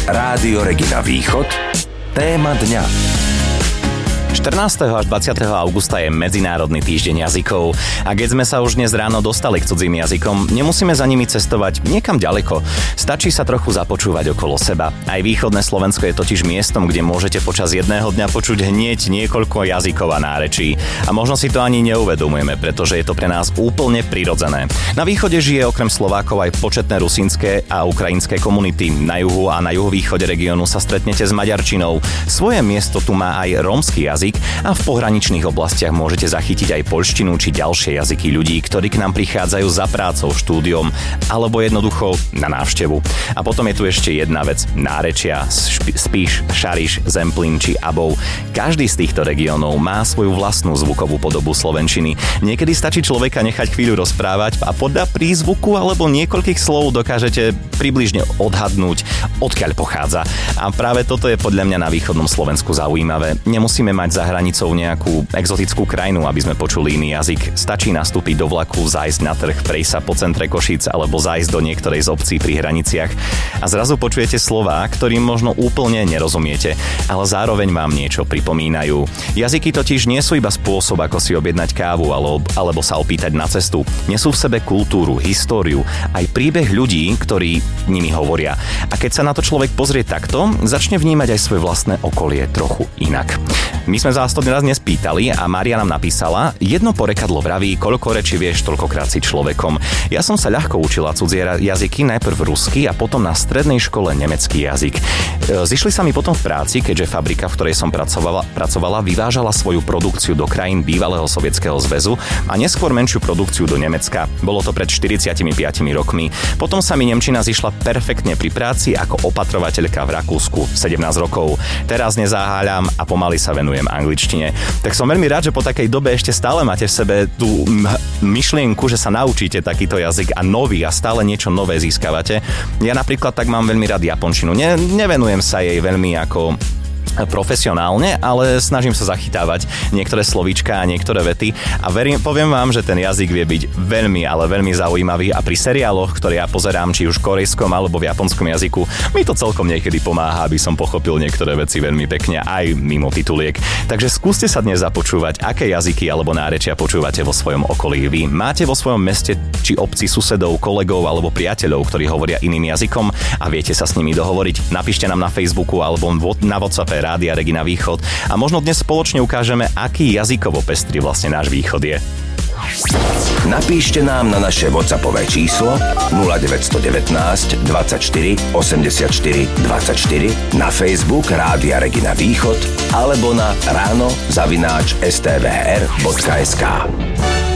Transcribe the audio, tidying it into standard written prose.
Rádio Regina Východ. Téma dňa. 14. až 20. augusta je Medzinárodný týždeň jazykov a keď sme sa už dnes ráno dostali k cudzím jazykom, nemusíme za nimi cestovať niekam ďaleko. Stačí sa trochu započúvať okolo seba. Aj východné Slovensko je totiž miestom, kde môžete počas jedného dňa počuť hneď niekoľko jazykov a nárečí. A možno si to ani neuvedomujeme, pretože je to pre nás úplne prirodzené. Na východe žije okrem Slovákov aj početné rusínske a ukrajinské komunity. Na juhu a na juhovýchode regiónu sa stretnete s maďarčinou. Svoje miesto tu má aj rómsky jazyk a v pohraničných oblastiach môžete zachytiť aj poľštinu či ďalšie jazyky ľudí, ktorí k nám prichádzajú za prácou, štúdiom alebo jednoducho na návštevu. A potom je tu ešte jedna vec. Nárečia, Spiš, Šariš, Zemplín či Abov. Každý z týchto regiónov má svoju vlastnú zvukovú podobu slovenčiny. Niekedy stačí človeka nechať chvíľu rozprávať a podľa prízvuku alebo niekoľkých slov dokážete približne odhadnúť, odkiaľ pochádza. A práve toto je podľa mňa na východnom Slovensku zaujímavé. Nemusíme mať za hranicou nejakú exotickú krajinu, aby sme počuli iný jazyk. Stačí nastúpiť do vlaku, zájsť na trh, prejsť sa po centre Košíc alebo zájsť do niektorej z obcí pri hraniciach a zrazu počujete slová, ktorým možno úplne nerozumiete, ale zároveň vám niečo pripomínajú. Jazyky totiž nie sú iba spôsob, ako si objednať kávu alebo sa opýtať na cestu. Nesú v sebe kultúru, históriu, aj príbeh ľudí, ktorí nimi hovoria. A keď sa na to človek pozrie takto, začne vnímať aj svoje vlastné okolie trochu inak. My sme sa to dnes nespýtali a Mária nám napísala: jedno porekadlo vraví, koľko rečí vieš, toľkokrát si človekom. Ja som sa ľahko učila cudzie jazyky, najprv rusky a potom na strednej škole nemecký jazyk. Zišli sa mi potom v práci, keďže fabrika, v ktorej som pracovala, vyvážala svoju produkciu do krajín bývalého Sovietskeho zväzu a neskôr menšiu produkciu do Nemecka. Bolo to pred 45 rokmi. Potom sa mi nemčina zišla perfektne pri práci ako opatrovateľka v Rakúsku 17 rokov. Teraz nezáháľam a pomaly sa venujem angličtine. Tak som veľmi rád, že po takej dobe ešte stále máte v sebe tú myšlienku, že sa naučíte takýto jazyk a nový a stále niečo nové získavate. Ja napríklad tak mám veľmi rád japončinu. Nevenujem sa jej veľmi ako profesionálne, ale snažím sa zachytávať niektoré slovíčka a niektoré vety a poviem vám, že ten jazyk vie byť veľmi, ale veľmi zaujímavý a pri seriáloch, ktoré ja pozerám, či už v korejskom alebo v japonskom jazyku, mi to celkom niekedy pomáha, aby som pochopil niektoré veci veľmi pekne aj mimo tituliek. Takže skúste sa dnes započúvať, aké jazyky alebo nárečia počúvate vo svojom okolí vy. Máte vo svojom meste či obci susedov, kolegov alebo priateľov, ktorí hovoria iným jazykom a viete sa s nimi dohovoriť? Napíšte nám na Facebooku alebo na WhatsAppe Rádia Regina Východ a možno dnes spoločne ukážeme, aký jazykovo pestrý vlastne náš východ je. Napíšte nám na naše WhatsAppové číslo 0919 24 84 24, na Facebook Rádia Regina Východ alebo na ráno@stvr.sk.